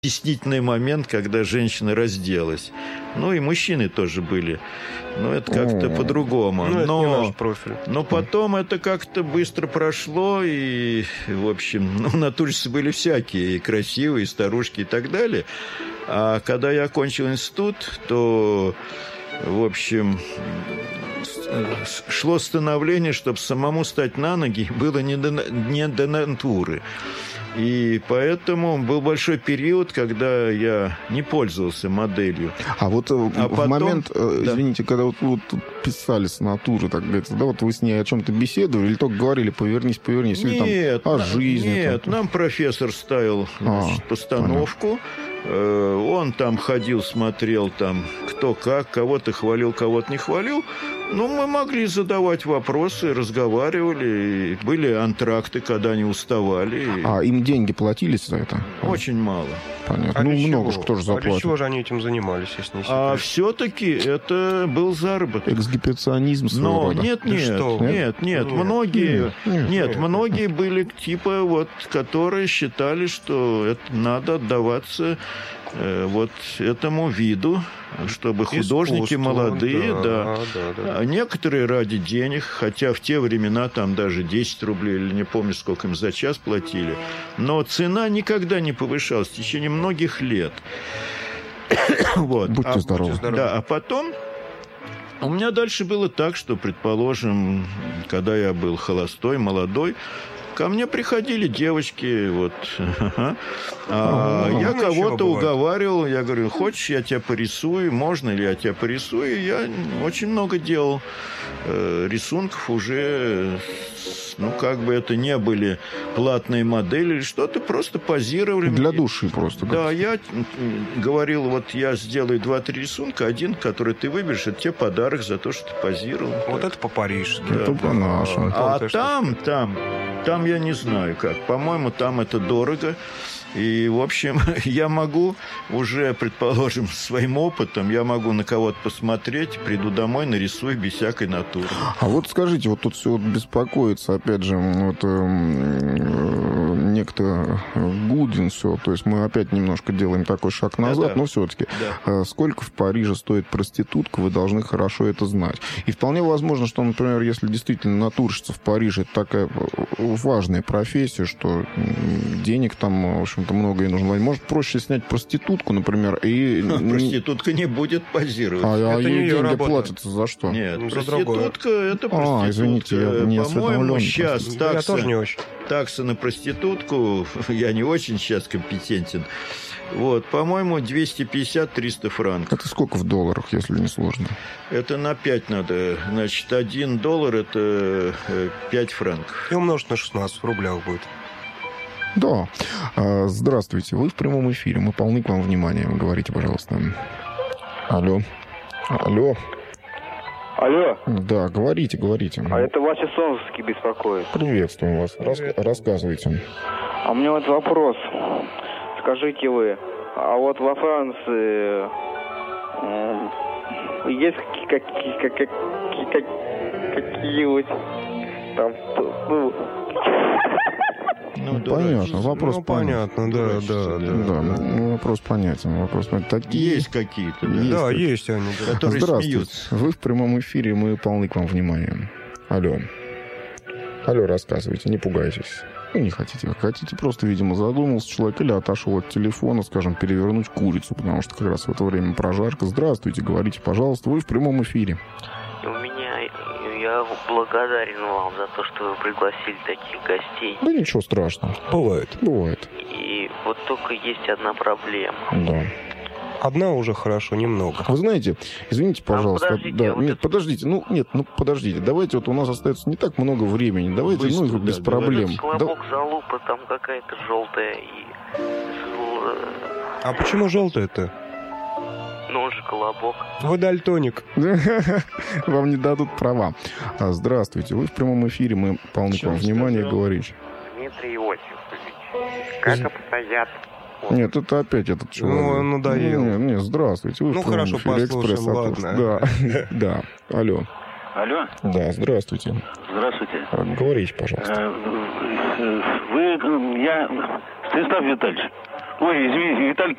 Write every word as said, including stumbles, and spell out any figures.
стеснительный момент, когда женщина разделась. Ну, и мужчины тоже были. Но это как-то О, по-другому. Ну, это но, не наш профиль. но потом это как-то быстро прошло, и, в общем, ну, натурщицы были всякие, и красивые, и старушки, и так далее. А когда я окончил институт, то, в общем, шло становление, чтобы самому стать на ноги, было не до, не до натуры. И поэтому был большой период, когда я не пользовался моделью. А вот а в потом, момент, да. извините, когда вот, вот писали с натуры, так говорится, да, вот вы с ней о чем-то беседовали, или только говорили, повернись, повернись, нет, или там о жизни? Нет, там. нам профессор ставил, значит, а, постановку. Понятно. Он там ходил, смотрел, там, кто как, кого-то хвалил, кого-то не хвалил. Ну, мы могли задавать вопросы, разговаривали. Были антракты, когда они уставали. А им деньги платились за это? Очень мало. Понятно. А ну, много много же кто же заплатит. А для чего же они этим занимались, если не секрет? А все-таки это был заработок. Эксгибиционизм своего Но рода. нет, нет, Да что? нет, нет, Нет. многие, Нет, нет, нет, нет. многие были типа вот, которые считали, что это надо отдаваться э, вот этому виду, чтобы художники Искусству, молодые, да, да, да, да. а некоторые ради денег, хотя в те времена там даже десять рублей или не помню сколько им за час платили, но цена никогда не повышалась в течение многих лет. Вот. Будьте а, здоровы. будьте здоровы. Да, а потом у меня дальше было так, что, предположим, когда я был холостой, молодой, ко мне приходили девочки, вот, а Ну, я ну, кого-то ничего, бывает. уговаривал, я говорю, хочешь, я тебя порисую, можно ли я тебя порисую? Я очень много делал э, рисунков уже, ну, как бы это не были платные модели или что-то, просто позировали. Для души просто. Да, я говорил, вот я сделаю два-три рисунка, один, который ты выберешь, это тебе подарок за то, что ты позировал. Вот это по-парижски. Это по-нашему. А Вот это там, там, там я не знаю как. По-моему, там это дорого. И, в общем, я могу уже, предположим, своим опытом, я могу на кого-то посмотреть, приду домой, нарисую без всякой натуры. А вот скажите, вот тут все вот беспокоится, опять же, вот э, некто Гудин, все, то есть мы опять немножко делаем такой шаг назад, Да-да. но все-таки Да. сколько в Париже стоит проститутка, вы должны хорошо это знать. И вполне возможно, что, например, если действительно натурщица в Париже это такая важная профессия, что денег там, в общем-то, много и нужно. Может, проще снять проститутку, например, и... Проститутка не будет позировать. А, а Это не ей ее деньги работа. платятся за что? Нет, Ну, за проститутка это проститутка. А, извините, я не По-моему, осведомлен сейчас Да, я такса, тоже не очень. такса на проститутку, я не очень сейчас компетентен. Вот, по-моему, двести пятьдесят - триста франков. Это сколько в долларах, если не сложно? Это на пять надо. Значит, один доллар – это пять франков. И умножить на шестнадцать в рублях будет. Да. А, Здравствуйте, вы в прямом эфире. Мы полны к вам внимания. Говорите, пожалуйста. Алло. Алло. Алло, Да, говорите, говорите. а это Вася Солнцевский беспокоит. Приветствуем вас. Рас- Рассказывайте. А у меня вот вопрос. Скажите вы, а вот во Франции э, есть какие, какие, какие, какие-нибудь там, ну... Ну, Понятно, вопрос Ну, понятен. понятно, да, да, да. Да, ну, вопрос понятен. Вопрос понятен. Такие... Есть какие-то, да. Есть Да, такие. есть они. да. которые Здравствуйте. смеются. Вы в прямом эфире, мы полны к вам внимания. Алло. Алло, рассказывайте, не пугайтесь. Ну, не хотите, как хотите. Просто, видимо, задумался человек или отошел от телефона, скажем, перевернуть курицу, потому что как раз в это время прожарка. Здравствуйте, говорите, пожалуйста, вы в прямом эфире. У меня, я благодарен вам за то, что вы пригласили таких гостей. Да ничего страшного. Бывает. Бывает. И вот только есть одна проблема. Да. Одна уже хорошо, немного. Вы знаете, извините, пожалуйста. подождите, да, вот нет, это- подождите, ну, нет, ну, подождите. Давайте, вот у нас остается не так много времени. Давайте, Быстро, ну, да, без давай. проблем. Да- Колобок, залупа, там какая-то желтая и... зл- А почему желтое-то? Ну, он же колобок. Вы дальтоник. Вам не дадут права. А, Здравствуйте, вы в прямом эфире, мы полны к вам Чё внимания, сказал? говорите. Дмитрий Иосифович, как обстоят? Нет, это опять этот человек. Ну, надоел. Нет, нет, здравствуйте. Вы Ну, в прямом хорошо, эфире послушаем, «Экспресс Атос». ладно. Да, да. Алло. Алло, Да, здравствуйте. здравствуйте. А, Говорите, пожалуйста. Э, Вы, я, Станислав Витальевич, Ой, извините, Виталий